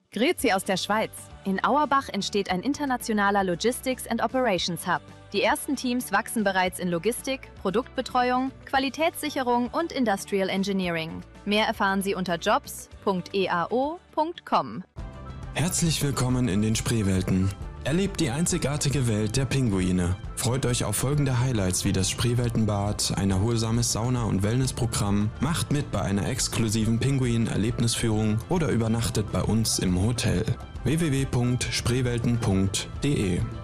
Grüezi aus der Schweiz. In Auerbach entsteht ein internationaler Logistics and Operations Hub. Die ersten Teams wachsen bereits in Logistik, Produktbetreuung, Qualitätssicherung und Industrial Engineering. Mehr erfahren Sie unter jobs.eao.com. Herzlich willkommen in den Spreewelten. Erlebt die einzigartige Welt der Pinguine. Freut euch auf folgende Highlights wie das Spreeweltenbad, ein erholsames Sauna- und Wellnessprogramm, macht mit bei einer exklusiven Pinguin-Erlebnisführung oder übernachtet bei uns im Hotel. www.spreewelten.de